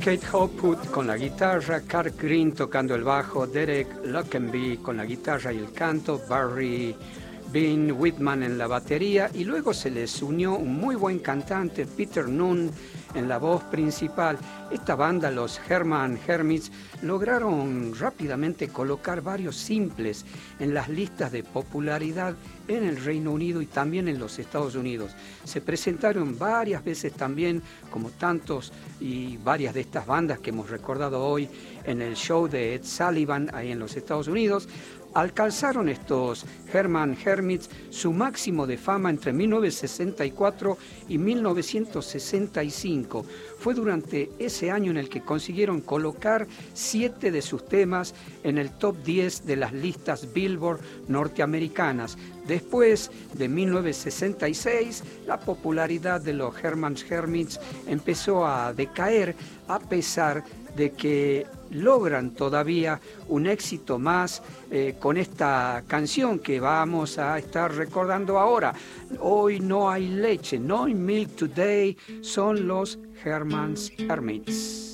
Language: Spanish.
Kate Hopwood con la guitarra, Karl Green tocando el bajo, Derek Lockenby con la guitarra y el canto, Barry Bean Whitman en la batería, y luego se les unió un muy buen cantante, Peter Nunn, en la voz principal. Esta banda, los Herman Hermits, lograron rápidamente colocar varios simples en las listas de popularidad en el Reino Unido y también en los Estados Unidos. Se presentaron varias veces también, como tantos y varias de estas bandas que hemos recordado hoy, en el show de Ed Sullivan ahí en los Estados Unidos. Alcanzaron estos Herman Hermits su máximo de fama entre 1964 y 1965. Fue durante ese año en el que consiguieron colocar 7 de sus temas en el top 10 de las listas Billboard norteamericanas. Después de 1966, la popularidad de los Herman Hermits empezó a decaer, a pesar de que logran todavía un éxito más con esta canción que vamos a estar recordando ahora. Hoy no hay leche, no hay milk today, son los Herman Hermits.